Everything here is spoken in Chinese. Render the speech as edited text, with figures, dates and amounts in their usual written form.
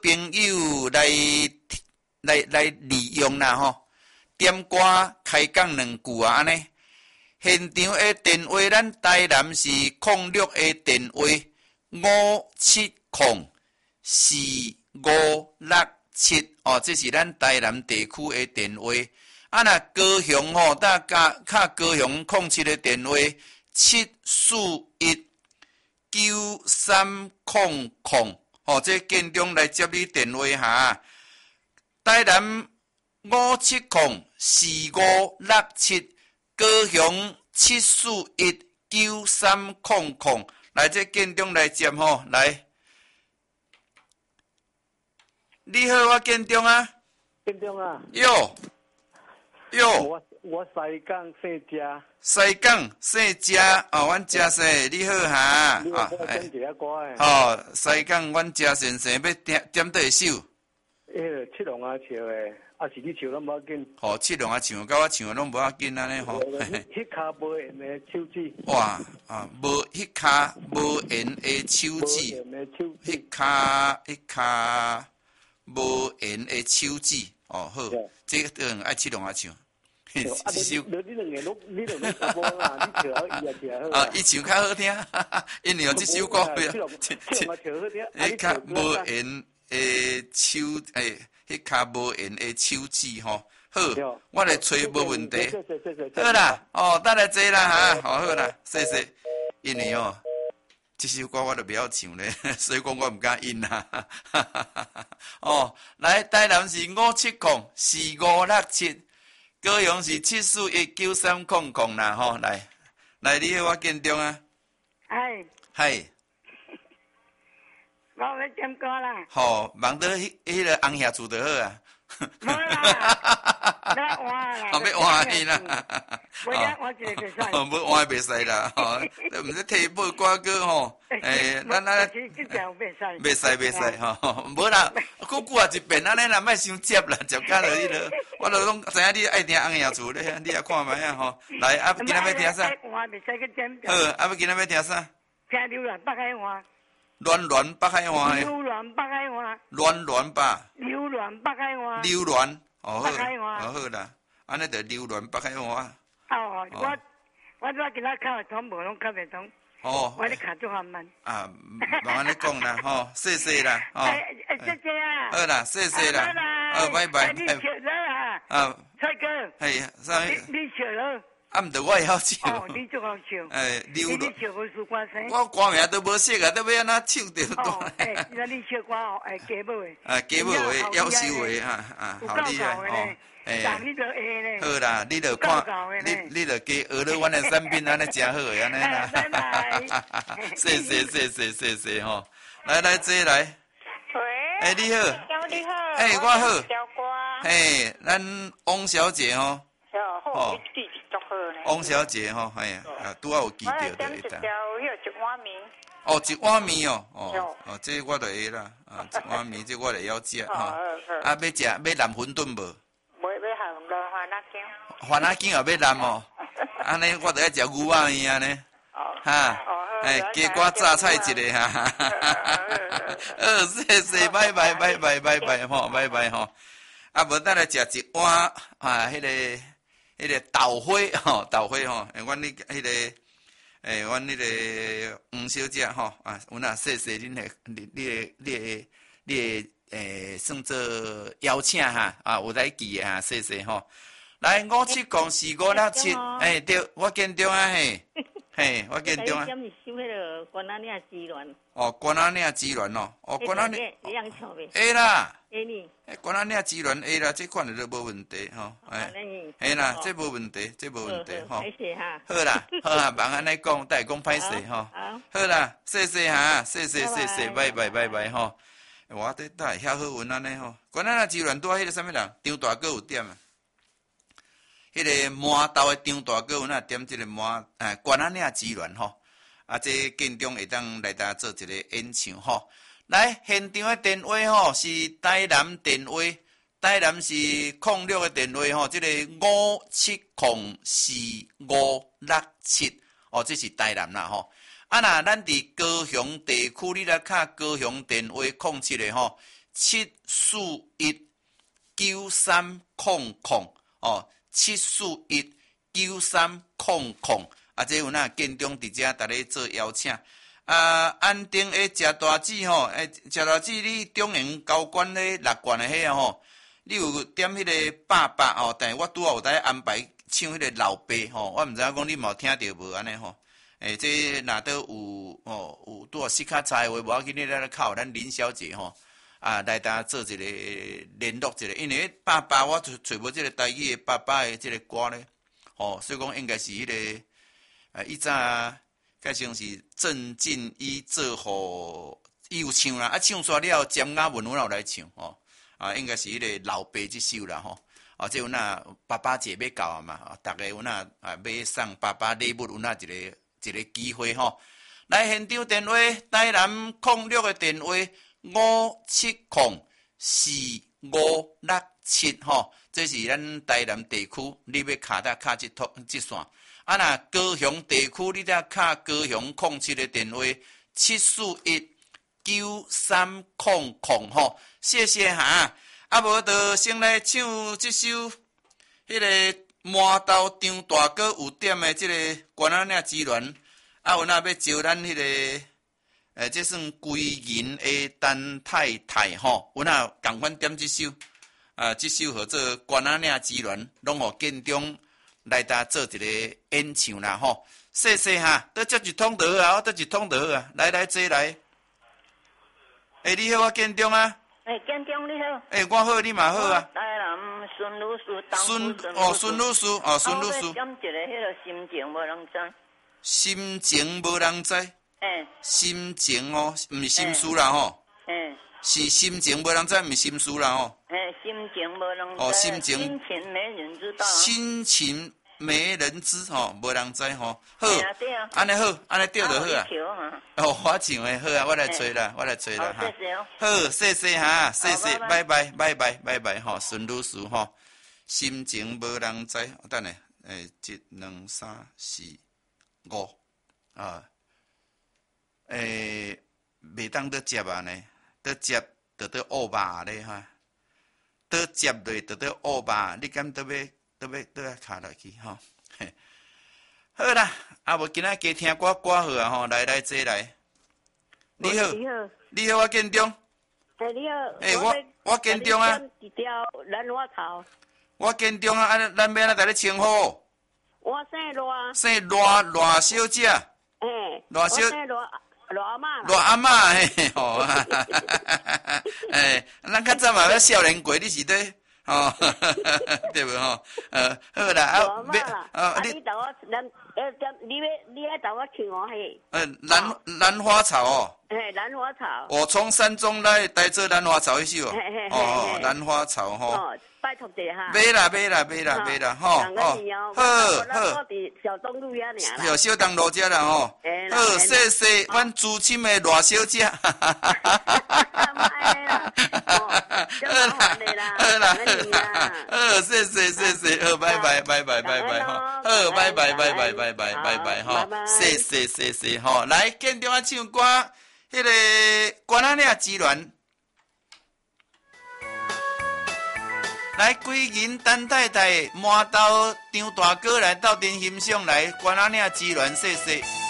朋友来利用啦吼，点歌开讲两句啊安尼。现场的电话，咱台南是06的电话5704567哦，这是咱台南地区的电话。啊，那高雄吼，较高雄07的电话7419300哦，这建中来接你电话哈。台南5704567。高雄7419300，来这建中来接吼，来，你好，我建中啊， 建中啊， 哟， 我西港姓家， 西港姓家哦，阮家姓你好哈， 你好，点一下歌诶， 哦，西港阮家先生要点倒一首， 七龙啊唱诶。啊，是你唱拢无要紧。 哦，七龙啊唱，甲我唱的拢无要紧安尼吼。 迄骹无缘的手指。 哇啊，无迄骹无缘的手指，迄骹无缘的手指。哦好，这个爱七龙啊唱。 一首。你两个差不多啦，你唱好，伊也唱好。 啊，伊唱较好听，因为有这首歌。 七龙唱好听。 迄骹无缘的手迄骹无缘的手指吼，好，我来找无问题。好啦，哦，等来坐啦哈，好啦，谢谢。因为哦，这首歌我都不晓唱咧，所以讲我唔敢应啦。哦，来台南是5704567，高雄是7419300啦吼，来，你好，我建中啊。嗨。 我要点歌啦。 吼，忙到迄个红叶厝就好啊。 无啦，要换啦。 哦，要换去啦。 无了，我一个袂使。 哦，要换袂使啦。吼，毋是替买歌歌吼。咱这条袂使。 袂使吼，无啦，久久啊一遍安尼啦，莫伤接啦，接甲落去了。我就拢知影你爱听红叶厝咧，你也看觅啊吼。来，啊，今仔要听啥？ 换袂使去点。 好，啊，今仔要听啥？ 听流浪北海话。 暖北海话。 流浪北海话。 暖吧。 流浪北海话。 流浪。哦好。 北海话。 好啦，安尼就流浪北海话。 哦，我今仔考会通，无拢考袂通。 哦。 我咧考足缓慢。 啊，慢安尼讲啦，吼，谢谢啦，吼。 谢谢啊。 好啦，谢谢啦。好，拜拜。 你笑了啊？ 啊。 蔡哥。 嘿，啥？ 你笑了。 啊，毋着我会晓唱。 哦，你足好唱。 流浪。 你唱好输歌声。 我歌名都无写啊，都要安怎唱着多？哦，那你唱歌哦，家母的。 家母的，夭寿的好厉害哦。 你就会咧。 好啦，你就看，你就加学了阮的产品，安尼真好的安尼啦。 拜拜。 谢谢吼，来坐来。 喂。 你好。 你好。 我好。 小歌。 咱汪小姐吼。 哦，你记足好呢。 汪小姐吼，拄好有记着的。 我点一条迄一碗面。 哦，一碗面哦，这我就会啦，一碗面这我就晓食吼。啊，要蓝馄饨无？ 要含番仔姜。 番仔姜也要蓝哦，安尼我就爱食牛肉面安尼。哈，加瓜榨菜一个哈。谢，拜拜吼，拜拜吼。啊，无等来食一碗迄个豆花吼，阮阮迄个黄小姐吼阮也谢谢恁的算做邀请哈有来记哈，谢谢吼。来5704567，对，我建中啊我建中啊。 点是收迄个关仔岭支援。 哦，关仔岭支援哦，关仔岭。 会用唱袂？ 会啦。 会呢。 关仔岭支援会啦，这款就无问题吼。嘿啦，这无问题吼。 歹势哈。 好啦，忙安尼讲，但系讲歹势吼。好啦，谢谢哈，谢谢，拜吼。我这都会遐好运安尼吼。关仔岭支援拄啊，迄个啥物人？张大哥有点啊。迄个麻豆的张大哥有哪点这个关仔岭支援吼。这建中会当来搭做一个演唱吼。来，现场的电话吼是台南电话，台南是06的电话吼，这个5704567哦，这是台南啦吼。啊那咱伫高雄地区，你来卡高雄电话07的吼 7419300哦，7419300啊，这有那建中伫遮逐个做邀请。安定的食大姊吼，食大姊你中营高管咧6关的迄吼，你有点迄个爸吼，但是我拄好有在安排唱迄个老爸吼，我毋知影讲你有听到无安尼吼？这若倒有有拄好时较差的话，无要紧，你来靠咱林小姐吼来搭做一个联络一个，因为爸我找无即个台语的爸的即个歌咧，所以讲应该是迄个以早。改成是郑敬一做互伊有唱啦，唱煞了詹雅文有来唱应该是迄个老爸即首啦这有那爸节要到嘛，大家有那买送爸礼物有那一个机会来现场电话，台南06的电话5704567这是咱台南地区，你要卡即线。若高雄地区，你才卡高雄07的电话7419300谢谢哈。无就先来唱这首迄个麻豆张大哥有点的这个关仔岭之恋，有那要招咱迄个这算归银的陈太太有那共款点这首这首号做关仔岭之恋，拢互建中。来搭做一个演唱啦谢谢哈，倒接一通就好啊，我倒一通就好啊，来坐来。你好，我建中啊。 建中你好。 我好，你嘛好啊。 台南孙女士， 孙女士，孙女士。 点一个迄个心情无人知。 心情无人知。心情毋是心事啦是心情无人知，毋是心事啦心情无人知。心情没人知道。心情没人知无人知好，安尼好，安尼对就好啊。我唱的好啊，我来吹啦哈。好，谢谢哈，谢谢，拜拜孙女士心情无人知，等下1、2、3、4、5袂当得接啊呢，得接得乌巴咧哈。倒接落就倒乌吧，你敢倒要卡落去好啦，无今仔加听歌好啊来坐来。你好，我建中。 你好。 我建中啊。 一条兰花草。 我建中啊，咱要哪甲你称呼？ 我姓罗。 姓罗小姐。罗小。 罗阿嬷。 罗阿嬷咱较早嘛要少年过，你是对对无好啦你等我你要等我唱我嘿。 兰花草兰花草。 我从山中来，带着兰花草迄首兰花草拜托者哈。 买啦好。 小东路遐尔啦。小东路遮啦好，谢谢阮资深的罗小姐。好啦，谢谢，好，拜拜好，拜拜谢谢来建中唱歌，迄个关仔岭之恋。来，归银陈太太，麻豆张大哥来斗阵欣赏来，关仔岭之恋，谢谢。